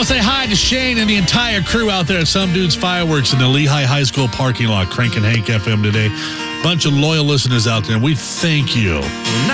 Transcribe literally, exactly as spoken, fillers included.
want to say hi to Shane and the entire crew out there at Some Dudes Fireworks in the Lehigh High School parking lot, cranking Hank F M today. Bunch of loyal listeners out there, and we thank you.